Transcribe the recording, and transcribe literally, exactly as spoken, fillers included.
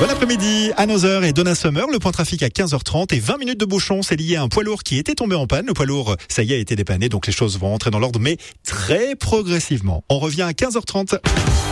Bon après-midi à neuf heures et Donna Summer, le point trafic à quinze heures trente et vingt minutes de bouchon, c'est lié à un poids lourd qui était tombé en panne. Le poids lourd, ça y est, a été dépanné, donc les choses vont entrer dans l'ordre, mais très progressivement. On revient à quinze heures trente.